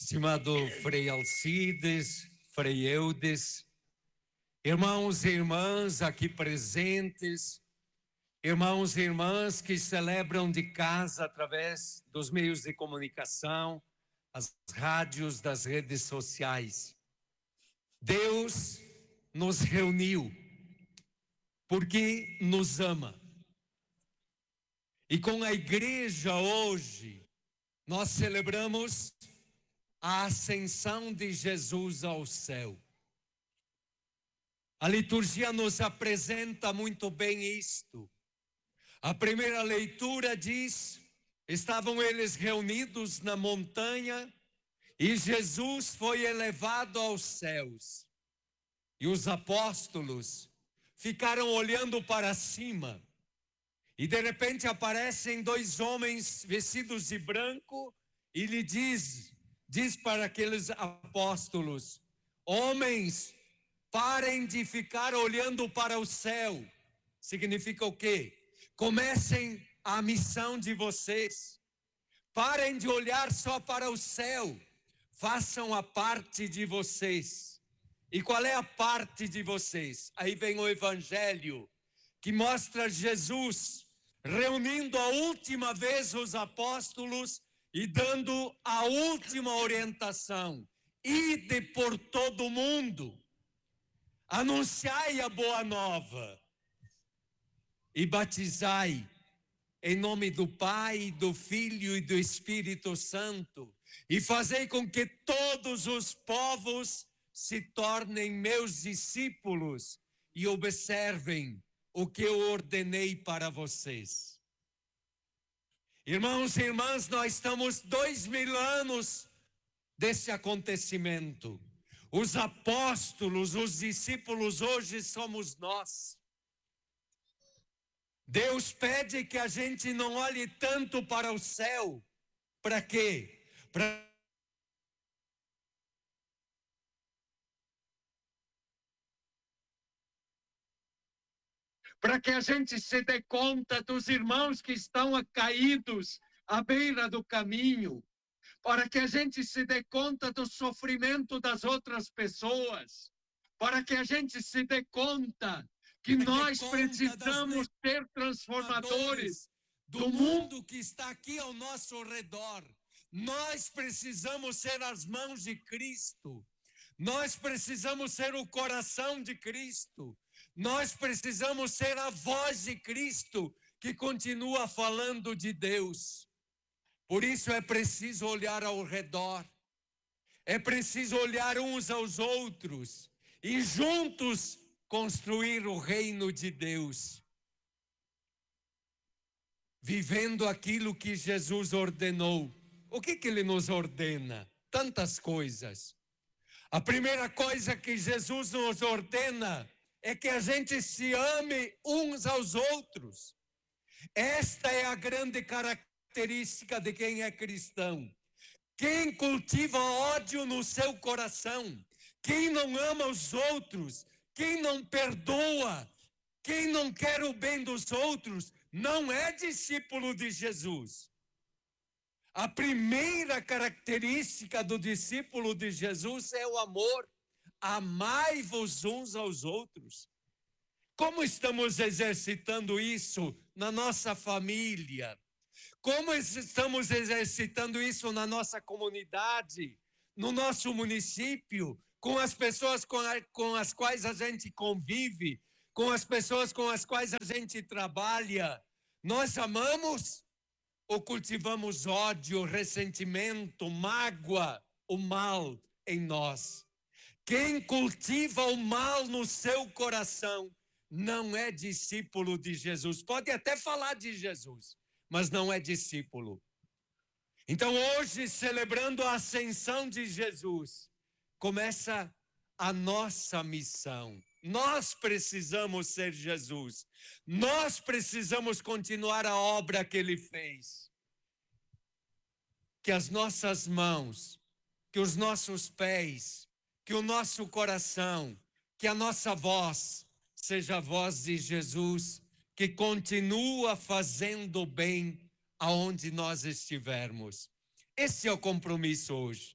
estimado Frei Alcides, Frei Eudes, irmãos e irmãs aqui presentes, irmãos e irmãs que celebram de casa através dos meios de comunicação, as rádios, das redes sociais. Deus nos reuniu porque nos ama. E com a igreja hoje, nós celebramos a ascensão de Jesus ao céu. A liturgia nos apresenta muito bem isto. A primeira leitura diz: estavam eles reunidos na montanha e Jesus foi elevado aos céus. E os apóstolos ficaram olhando para cima. E de repente aparecem dois homens vestidos de branco e lhe diz para aqueles apóstolos: homens, parem de ficar olhando para o céu. Significa o quê? Comecem a missão de vocês. Parem de olhar só para o céu. Façam a parte de vocês. E qual é a parte de vocês? Aí vem o Evangelho, que mostra Jesus reunindo a última vez os apóstolos e dando a última orientação: ide por todo o mundo, anunciai a boa nova e batizai em nome do Pai, do Filho e do Espírito Santo, e fazei com que todos os povos se tornem meus discípulos e observem o que eu ordenei para vocês. Irmãos e irmãs, nós estamos 2000 anos desse acontecimento. Os apóstolos, os discípulos, hoje somos nós. Deus pede que a gente não olhe tanto para o céu. Para quê? Para que a gente se dê conta dos irmãos que estão caídos à beira do caminho, para que a gente se dê conta do sofrimento das outras pessoas, para que a gente se dê conta que nós precisamos ser transformadores do mundo que está aqui ao nosso redor. Nós precisamos ser as mãos de Cristo, nós precisamos ser o coração de Cristo. Nós precisamos ser a voz de Cristo que continua falando de Deus. Por isso é preciso olhar ao redor, é preciso olhar uns aos outros e juntos construir o reino de Deus, vivendo aquilo que Jesus ordenou. O que ele nos ordena? Tantas coisas. A primeira coisa que Jesus nos ordena é que a gente se ame uns aos outros. Esta é a grande característica de quem é cristão. Quem cultiva ódio no seu coração, quem não ama os outros, quem não perdoa, quem não quer o bem dos outros, não é discípulo de Jesus. A primeira característica do discípulo de Jesus é o amor. Amai-vos uns aos outros. Como estamos exercitando isso na nossa família? Como estamos exercitando isso na nossa comunidade, no nosso município, com as pessoas com as quais a gente convive, com as pessoas com as quais a gente trabalha? Nós amamos ou cultivamos ódio, ressentimento, mágoa, o mal em nós? Quem cultiva o mal no seu coração não é discípulo de Jesus. Pode até falar de Jesus, mas não é discípulo. Então hoje, celebrando a ascensão de Jesus, começa a nossa missão. Nós precisamos ser Jesus. Nós precisamos continuar a obra que ele fez. Que as nossas mãos, que os nossos pés, que o nosso coração, que a nossa voz seja a voz de Jesus, que continua fazendo bem aonde nós estivermos. Esse é o compromisso hoje.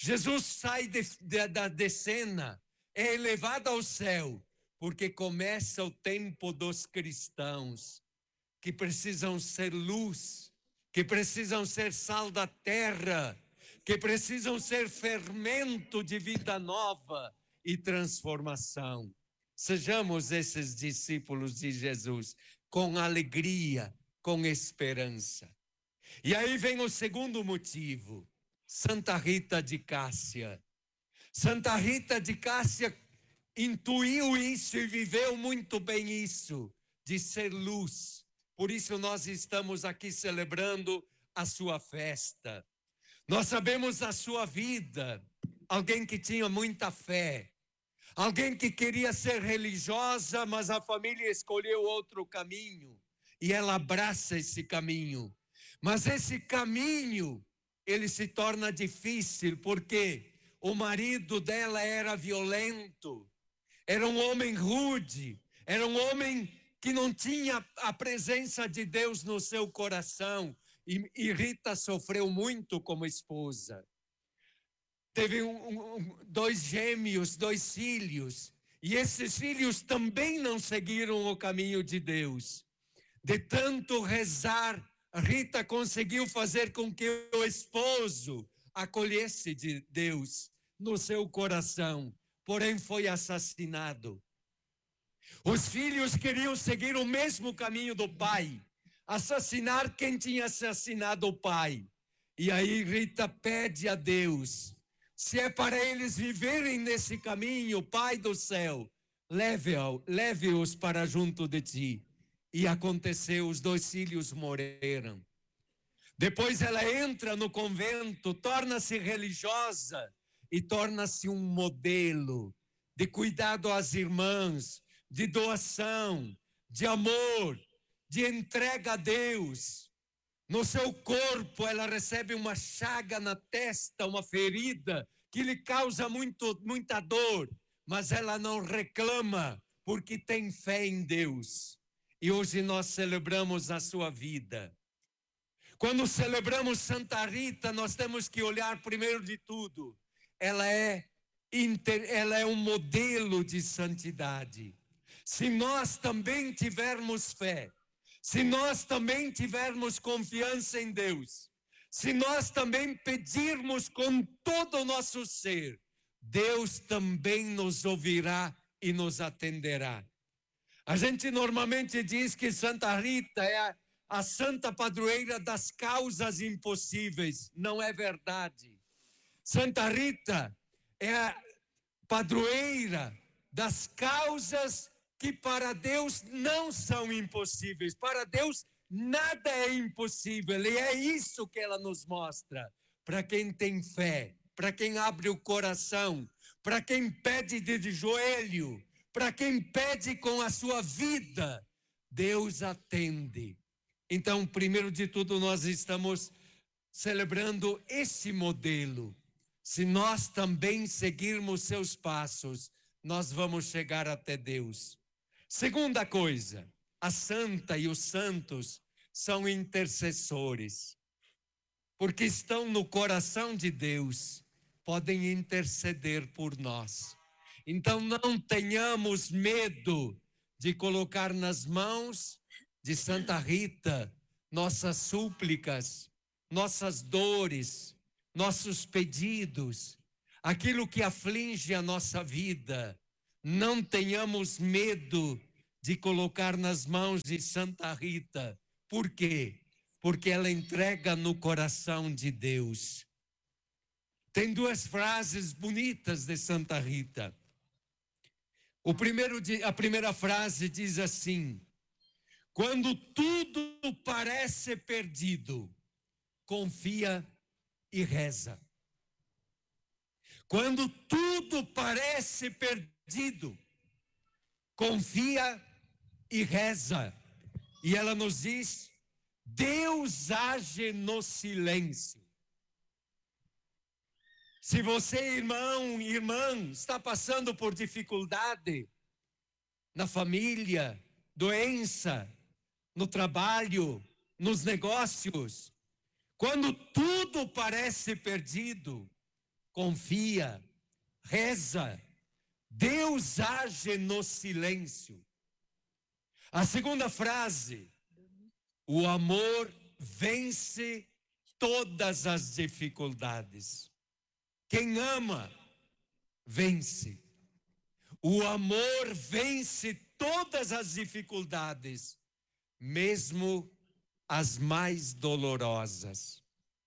Jesus sai de cena, é elevado ao céu, porque começa o tempo dos cristãos, que precisam ser luz, que precisam ser sal da terra, que precisam ser fermento de vida nova e transformação. Sejamos esses discípulos de Jesus, com alegria, com esperança. E aí vem o segundo motivo, Santa Rita de Cássia. Santa Rita de Cássia intuiu isso e viveu muito bem isso, de ser luz. Por isso nós estamos aqui celebrando a sua festa. Nós sabemos a sua vida, alguém que tinha muita fé, alguém que queria ser religiosa, mas a família escolheu outro caminho e ela abraça esse caminho. Mas esse caminho, ele se torna difícil porque o marido dela era violento, era um homem rude, era um homem que não tinha a presença de Deus no seu coração. E Rita sofreu muito como esposa. Teve dois gêmeos, dois filhos, e esses filhos também não seguiram o caminho de Deus. De tanto rezar, Rita conseguiu fazer com que o esposo acolhesse de Deus no seu coração, porém foi assassinado. Os filhos queriam seguir o mesmo caminho do pai, assassinar quem tinha assassinado o pai. E aí Rita pede a Deus, se é para eles viverem nesse caminho, Pai do céu, leve-os para junto de ti. E aconteceu, os dois filhos morreram. Depois ela entra no convento, torna-se religiosa e torna-se um modelo de cuidado às irmãs, de doação, de amor, de entrega a Deus. No seu corpo ela recebe uma chaga na testa, uma ferida que lhe causa muita dor, mas ela não reclama porque tem fé em Deus. E hoje nós celebramos a sua vida. Quando celebramos Santa Rita, nós temos que olhar primeiro de tudo. Ela é um modelo de santidade. Se nós também tivermos fé, se nós também tivermos confiança em Deus, se nós também pedirmos com todo o nosso ser, Deus também nos ouvirá e nos atenderá. A gente normalmente diz que Santa Rita é a santa padroeira das causas impossíveis. Não é verdade. Santa Rita é a padroeira das causas que para Deus não são impossíveis. Para Deus nada é impossível. E é isso que ela nos mostra. Para quem tem fé, para quem abre o coração, para quem pede de joelho, para quem pede com a sua vida, Deus atende. Então, primeiro de tudo, nós estamos celebrando esse modelo. Se nós também seguirmos seus passos, nós vamos chegar até Deus. Segunda coisa, a santa e os santos são intercessores, porque estão no coração de Deus, podem interceder por nós. Então não tenhamos medo de colocar nas mãos de Santa Rita nossas súplicas, nossas dores, nossos pedidos, aquilo que aflige a nossa vida. Não tenhamos medo de colocar nas mãos de Santa Rita. Por quê? Porque ela entrega no coração de Deus. Tem duas frases bonitas de Santa Rita. A primeira frase diz assim: quando tudo parece perdido, confia e reza. Quando tudo parece perdido, confia e reza. E ela nos diz: Deus age no silêncio. Se você, irmão, irmã, está passando por dificuldade na família, doença, no trabalho, nos negócios, quando tudo parece perdido, confia, reza. Deus age no silêncio. A segunda frase, o amor vence todas as dificuldades. Quem ama, vence. O amor vence todas as dificuldades, mesmo as mais dolorosas.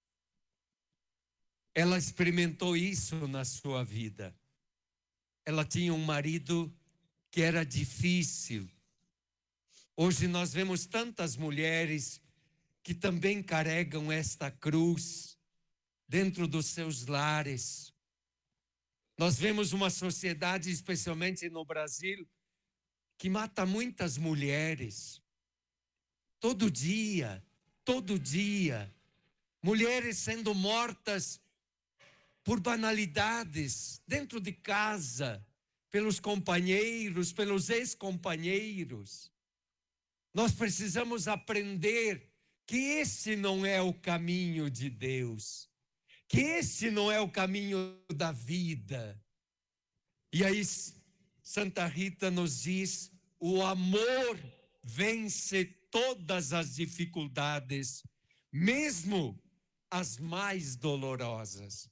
Ela experimentou isso na sua vida. Ela tinha um marido que era difícil. Hoje nós vemos tantas mulheres que também carregam esta cruz dentro dos seus lares. Nós vemos uma sociedade, especialmente no Brasil, que mata muitas mulheres. Todo dia, mulheres sendo mortas por banalidades dentro de casa, pelos companheiros, pelos ex-companheiros. Nós precisamos aprender que esse não é o caminho de Deus, que esse não é o caminho da vida. E aí Santa Rita nos diz: o amor vence todas as dificuldades, mesmo as mais dolorosas.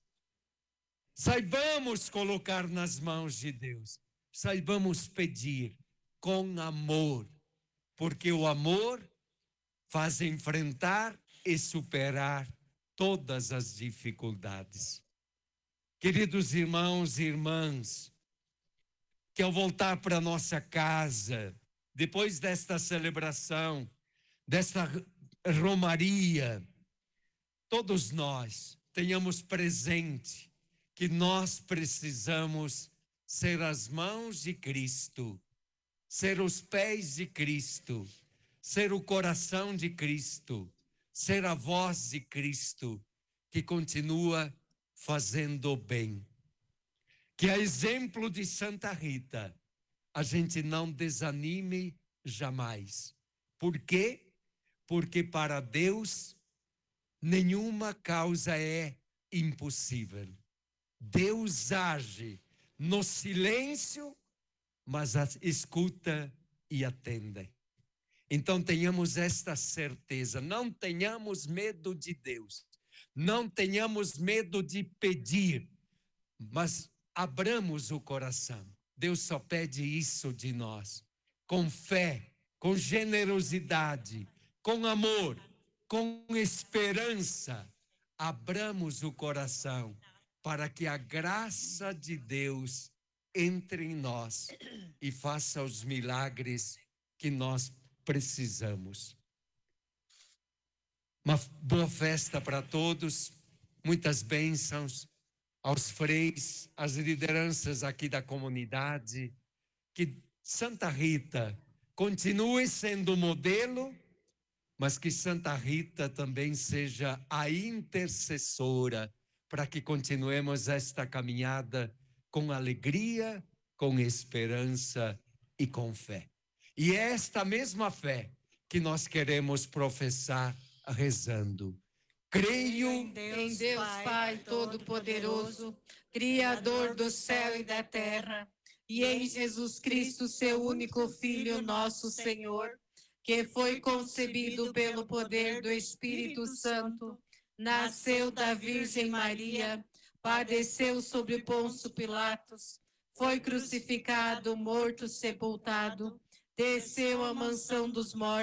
Saibamos colocar nas mãos de Deus, saibamos pedir com amor, porque o amor faz enfrentar e superar todas as dificuldades. Queridos irmãos e irmãs, que ao voltar para nossa casa, depois desta celebração, desta romaria, todos nós tenhamos presente que nós precisamos ser as mãos de Cristo, ser os pés de Cristo, ser o coração de Cristo, ser a voz de Cristo, que continua fazendo o bem. Que a exemplo de Santa Rita, a gente não desanime jamais. Por quê? Porque para Deus nenhuma causa é impossível. Deus age no silêncio, mas escuta e atende. Então tenhamos esta certeza, não tenhamos medo de Deus, não tenhamos medo de pedir, mas abramos o coração. Deus só pede isso de nós, com fé, com generosidade, com amor, com esperança. Abramos o coração para que a graça de Deus entre em nós e faça os milagres que nós precisamos. Uma boa festa para todos, muitas bênçãos aos freis, às lideranças aqui da comunidade. Que Santa Rita continue sendo modelo, mas que Santa Rita também seja a intercessora para que continuemos esta caminhada com alegria, com esperança e com fé. E é esta mesma fé que nós queremos professar rezando. Creio em Deus Pai Todo-Poderoso, Criador do céu e da terra, e em Jesus Cristo, seu único Filho, nosso Senhor, que foi concebido pelo poder do Espírito Santo, nasceu da Virgem Maria, padeceu sobre Pôncio Pilatos, foi crucificado, morto, sepultado, desceu à mansão dos mortos,